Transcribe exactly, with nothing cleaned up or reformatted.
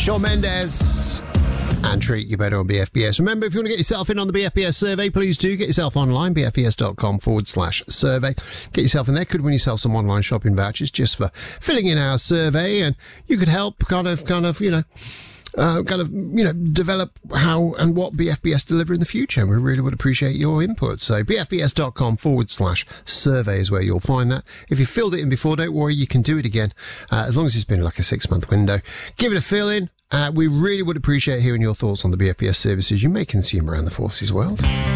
Shawn Mendes and Treat You Better on B F B S. Remember, if you want to get yourself in on the B F B S survey, please do get yourself online, bfbs.com forward slash survey. Get yourself in there. Could win yourself some online shopping vouchers just for filling in our survey, and you could help kind of, kind of, you know, Uh, kind of, you know, develop how and what B F B S deliver in the future. And we really would appreciate your input. So bfbs.com forward slash survey is where you'll find that. If you filled it in before, don't worry, you can do it again. Uh, as long as it's been like a six month window. Give it a fill in. Uh, we really would appreciate hearing your thoughts on the B F B S services you may consume around the Forces world.